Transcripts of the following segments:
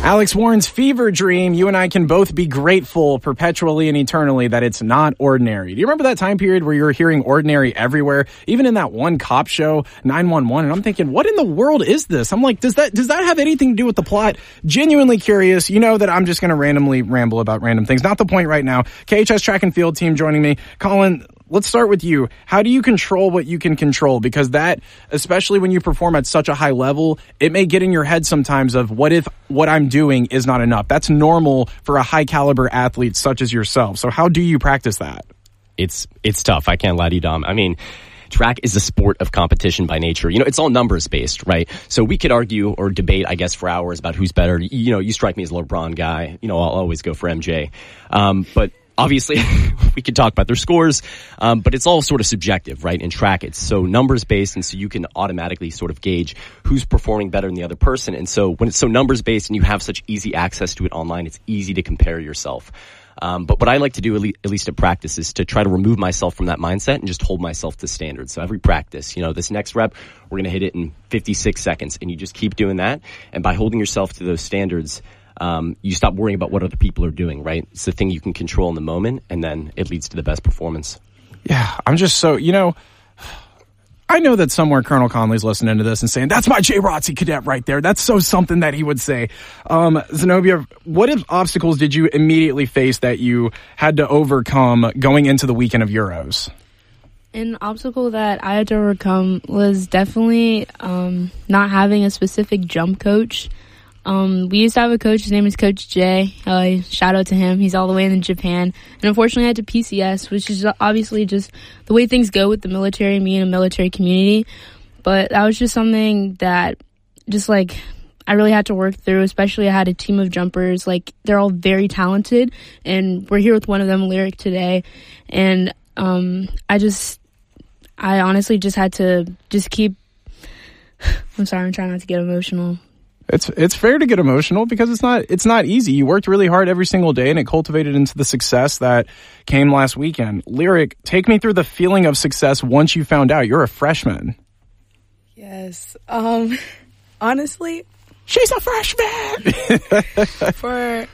Alex Warren's fever dream. You and I can both be grateful perpetually and eternally that it's not ordinary. Do you remember that time period where you were hearing ordinary everywhere? Even in that one cop show, 911, and I'm thinking, what in the world is this? I'm like, does that have anything to do with the plot? Genuinely curious. You know that I'm just going to randomly ramble about random things. Not the point right now. KHS track and field team joining me. Colin, let's start with you. How do you control what you can control? Because that, especially when you perform at such a high level, it may get in your head sometimes of what if what I'm doing is not enough. That's normal for a high caliber athlete such as yourself. So how do you practice that? It's tough. I can't lie to you, Dom. I mean, track is a sport of competition by nature. You know, it's all numbers based, right? So we could argue or debate, I guess, for hours about who's better. You know, you strike me as a LeBron guy. You know, I'll always go for MJ. But obviously, we could talk about their scores, but it's all sort of subjective, right? In track, it's so numbers-based, and so you can automatically sort of gauge who's performing better than the other person. And so when it's so numbers-based and you have such easy access to it online, it's easy to compare yourself. But what I like to do, at least at practice, is to try to remove myself from that mindset and just hold myself to standards. So every practice, you know, this next rep, we're going to hit it in 56 seconds, and you just keep doing that. And by holding yourself to those standards, you stop worrying about what other people are doing, right? It's the thing you can control in the moment, and then it leads to the best performance. Yeah, I'm just so, you know, I know that somewhere Colonel Conley's listening to this and saying, that's my JROTC cadet right there. That's so something that he would say. Zenobia, what obstacles did you immediately face that you had to overcome going into the weekend of Euros? An obstacle that I had to overcome was definitely not having a specific jump coach. We used to have a coach. His name is Coach Jay. Shout out to him. He's all the way in Japan. And unfortunately, I had to PCS, which is obviously just the way things go with the military, me and a military community. But that was just something that just like I really had to work through, especially I had a team of jumpers. Like, they're all very talented, and we're here with one of them, Lyric, today. And I honestly just had to just keep I'm sorry, I'm trying not to get emotional. It's fair to get emotional because it's not easy. You worked really hard every single day, and it cultivated into the success that came last weekend. Lyric, take me through the feeling of success once you found out you're a freshman. Yes. Honestly, she's a freshman. For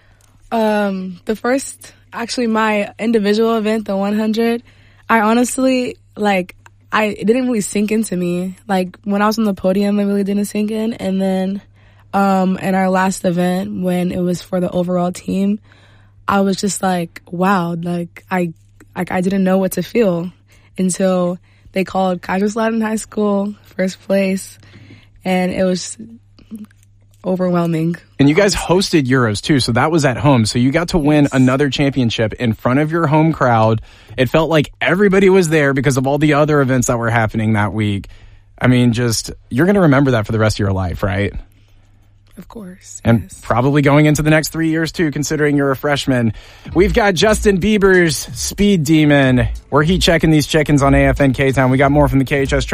the first, actually my individual event, the 100, I honestly, it didn't really sink into me. Like, when I was on the podium, it really didn't sink in. And then, in our last event, when it was for the overall team, I was just like, wow, I didn't know what to feel until they called Kaiserslautern High School first place, and it was overwhelming. And you guys hosted Euros too, so that was at home. So you got to win another championship in front of your home crowd. It felt like everybody was there because of all the other events that were happening that week. I mean, you're going to remember that for the rest of your life, right? Of course. And probably going into the next 3 years too, considering you're a freshman. We've got Justin Bieber's Speed Demon. We're heat checking these chickens on AFN K-Town. We got more from the KHS